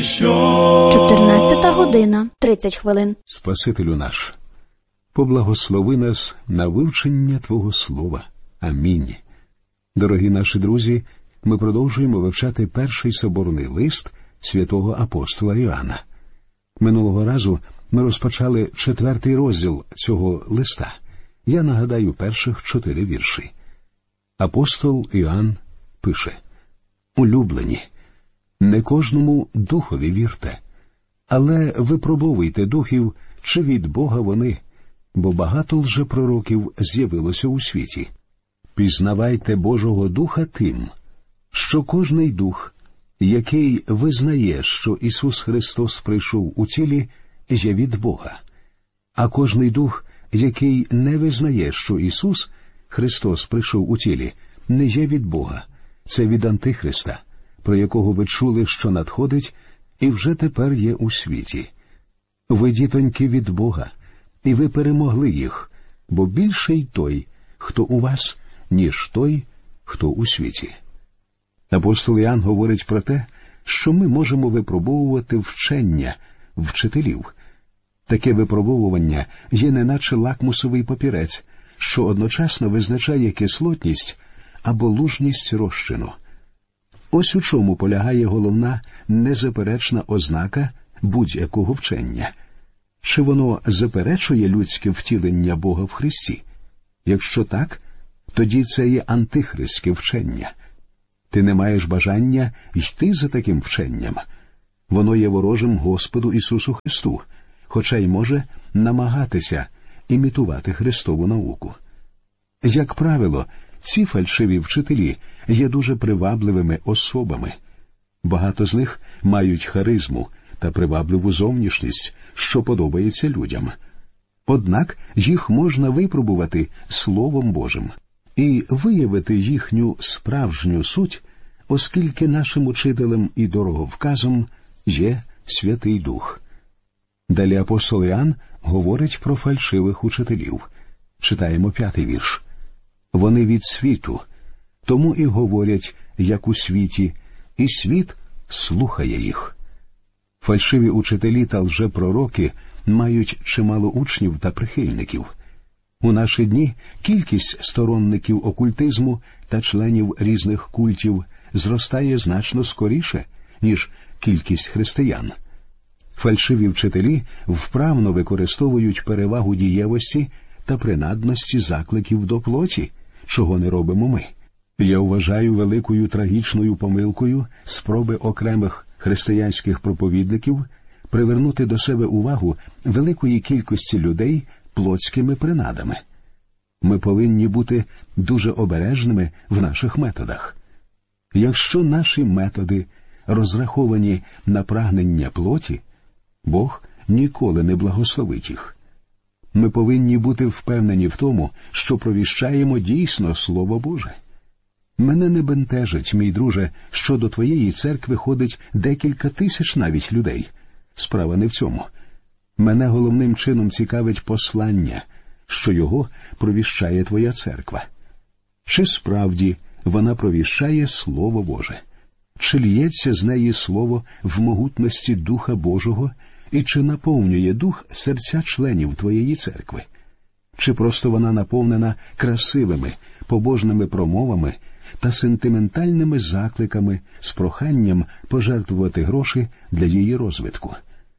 що 14:30. Спасителю наш, поблагослови нас на вивчення Твого Слова. Амінь. Дорогі наші друзі, ми продовжуємо вивчати перший соборний лист святого апостола Іоанна. Минулого разу ми розпочали 4-й розділ цього листа. Я нагадаю перших 4 вірші. Апостол Іоанн пише: «Улюблені, не кожному духові вірте, але випробовуйте духів, чи від Бога вони, бо багато лжепророків з'явилося у світі. Пізнавайте Божого Духа тим, що кожний дух, який визнає, що Ісус Христос прийшов у тілі, є від Бога. А кожний дух, який не визнає, що Ісус Христос прийшов у тілі, не є від Бога. Це від Антихриста, про якого ви чули, що надходить, і вже тепер є у світі. Ви, дітоньки, від Бога, і ви перемогли їх, бо більший той, хто у вас, ніж той, хто у світі». Апостол Іоанн говорить про те, що ми можемо випробовувати вчення вчителів. Таке випробовування є неначе лакмусовий папірець, що одночасно визначає кислотність або лужність розчину. Ось у чому полягає головна незаперечна ознака будь-якого вчення. Чи воно заперечує людське втілення Бога в Христі? Якщо так, тоді це є антихристське вчення. Ти не маєш бажання йти за таким вченням. Воно є ворожим Господу Ісусу Христу, хоча й може намагатися імітувати Христову науку. Як правило, ці фальшиві вчителі є дуже привабливими особами. Багато з них мають харизму та привабливу зовнішність, що подобається людям. Однак їх можна випробувати Словом Божим і виявити їхню справжню суть, оскільки нашим учителем і дороговказом є Святий Дух. Далі апостол Іоанн говорить про фальшивих учителів. Читаємо 5-й вірш. «Вони від світу, тому і говорять, як у світі, і світ слухає їх». Фальшиві учителі та лжепророки мають чимало учнів та прихильників. У наші дні кількість сторонників окультизму та членів різних культів зростає значно скоріше, ніж кількість християн. Фальшиві вчителі вправно використовують перевагу дієвості та принадності закликів до плоті, чого не робимо ми. Я вважаю великою трагічною помилкою спроби окремих християнських проповідників привернути до себе увагу великої кількості людей плотськими принадами. Ми повинні бути дуже обережними в наших методах. Якщо наші методи розраховані на прагнення плоті, Бог ніколи не благословить їх. Ми повинні бути впевнені в тому, що провіщаємо дійсно Слово Боже. Мене не бентежить, мій друже, що до твоєї церкви ходить декілька тисяч навіть людей. Справа не в цьому. Мене головним чином цікавить послання, що його провіщає твоя церква. Чи справді вона провіщає Слово Боже? Чи лється з неї Слово в могутності Духа Божого, і чи наповнює Дух серця членів твоєї церкви? Чи просто вона наповнена красивими, побожними промовами та сентиментальними закликами з проханням пожертвувати гроші для її розвитку?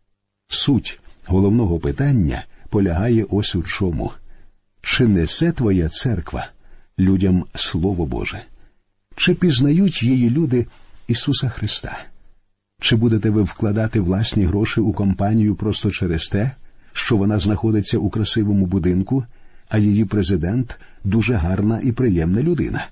Суть головного питання полягає ось у чому. Чи несе твоя церква людям Слово Боже? Чи пізнають її люди Ісуса Христа? Чи будете ви вкладати власні гроші у компанію просто через те, що вона знаходиться у красивому будинку, а її президент дуже гарна і приємна людина?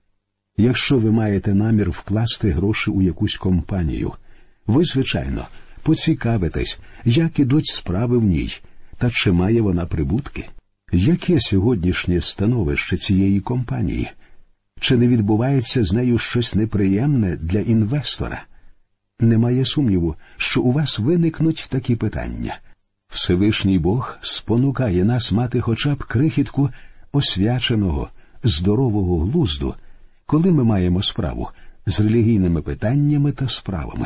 Якщо ви маєте намір вкласти гроші у якусь компанію, ви, звичайно, поцікавитесь, як ідуть справи в ній, та чи має вона прибутки. Яке сьогоднішнє становище цієї компанії? Чи не відбувається з нею щось неприємне для інвестора? Немає сумніву, що у вас виникнуть такі питання. Всевишній Бог спонукає нас мати хоча б крихітку освяченого, здорового глузду, коли ми маємо справу з релігійними питаннями та справами.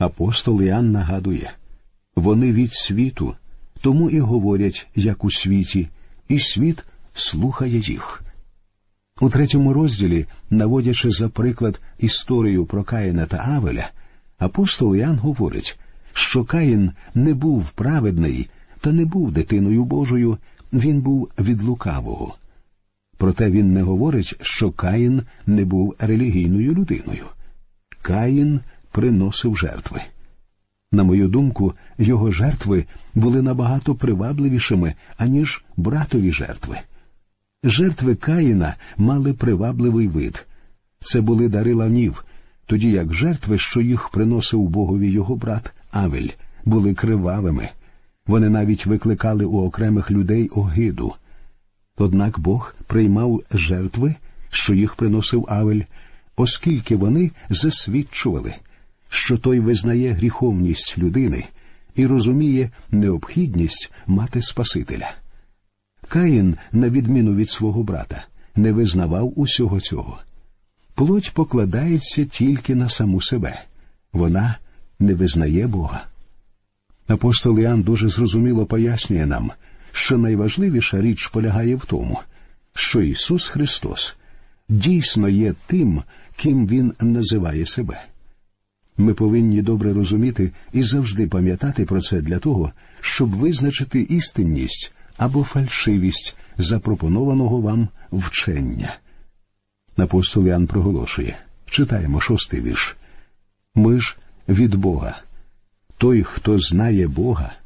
Апостол Іоанн нагадує: «Вони від світу, тому і говорять, як у світі, і світ слухає їх». У 3 розділі, наводячи за приклад історію про Каїна та Авеля, апостол Іоанн говорить, що Каїн не був праведний та не був дитиною Божою, він був від лукавого. Проте він не говорить, що Каїн не був релігійною людиною. Каїн приносив жертви. На мою думку, його жертви були набагато привабливішими, аніж братові жертви. Жертви Каїна мали привабливий вид. Це були дари ланів, тоді як жертви, що їх приносив Богові його брат Авель, були кривавими. Вони навіть викликали у окремих людей огиду. Однак Бог приймав жертви, що їх приносив Авель, оскільки вони засвідчували, що той визнає гріховність людини і розуміє необхідність мати Спасителя. Каїн, на відміну від свого брата, не визнавав усього цього. Плоть покладається тільки на саму себе. Вона не визнає Бога. Апостол Іоанн дуже зрозуміло пояснює нам, що найважливіша річ полягає в тому, що Ісус Христос дійсно є тим, ким Він називає себе. Ми повинні добре розуміти і завжди пам'ятати про це для того, щоб визначити істинність або фальшивість запропонованого вам вчення. Апостол Іоанн проголошує, читаємо 6-й вірш. «Ми ж від Бога. Той, хто знає Бога,